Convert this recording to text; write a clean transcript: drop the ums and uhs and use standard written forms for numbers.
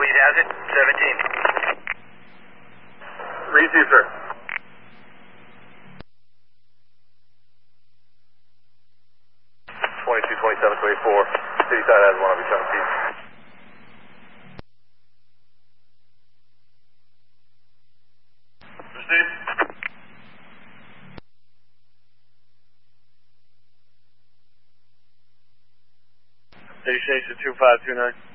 lead has it, 17. Receive, sir. City side has one, I'll be 17. Receive. Station 2529.